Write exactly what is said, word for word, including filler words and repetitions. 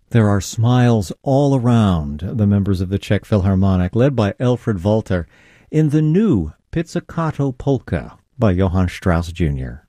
There are smiles all around the members of the Czech Philharmonic, led by Elfriede Walter, in the new Pizzicato Polka by Johann Strauss Junior